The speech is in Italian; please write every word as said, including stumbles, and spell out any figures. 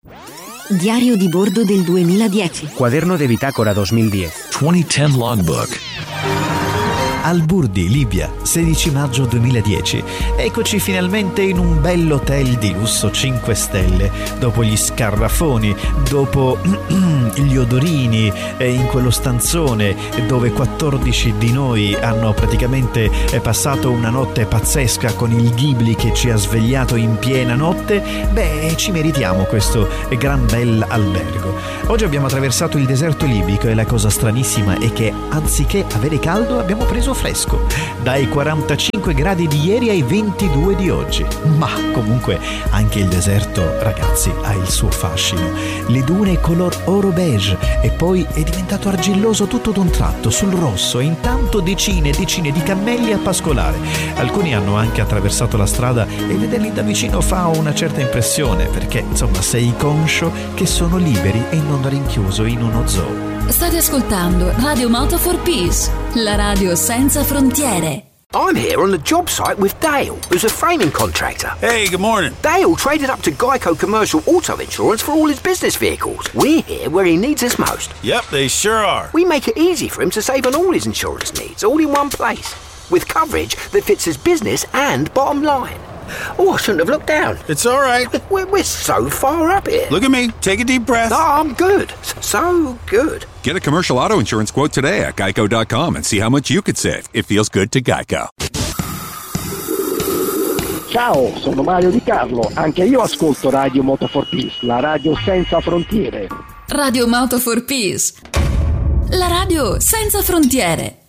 Diario di bordo del duemiladieci. Cuaderno de bitácora duemiladieci. duemiladieci Logbook. Al-Burdi, Libia, sedici maggio duemiladieci. Eccoci finalmente in un bell'hotel di lusso cinque stelle. Dopo gli scarrafoni, dopo gli odorini, eh, in quello stanzone dove quattordici di noi hanno praticamente passato una notte pazzesca con il Ghibli che ci ha svegliato in piena notte, beh, ci meritiamo questo gran bel albergo. Oggi abbiamo attraversato il deserto libico e la cosa stranissima è che anziché avere caldo abbiamo preso fresco, dai quarantacinque gradi di ieri ai ventidue di oggi. Ma comunque anche il deserto, ragazzi, ha il suo fascino. Le dune color oro beige e poi è diventato argilloso tutto d'un tratto sul rosso e intanto decine e decine di cammelli a pascolare. Alcuni hanno anche attraversato la strada e vederli da vicino fa una certa impressione, perché insomma sei conscio che sono liberi e non rinchiuso in uno zoo. State ascoltando Radio Moto for Peace, la radio senza frontiere. I'm here on the job site with Dale, who's a framing contractor. Hey, good morning. Dale traded up to Geico Commercial Auto Insurance for all his business vehicles. We're here where he needs us most. Yep, they sure are. We make it easy for him to save on all his insurance needs, all in one place, with coverage that fits his business and bottom line. Oh, I shouldn't have looked down. It's all right. We're, we're so far up here. Look at me. Take a deep breath. No, I'm good. So good. Get a commercial auto insurance quote today at geico dot com and see how much you could save. It feels good to Geico. Ciao, sono Mario Di Carlo. Anche io ascolto Radio Moto for Peace, la radio senza frontiere. Radio Moto for Peace, la radio senza frontiere.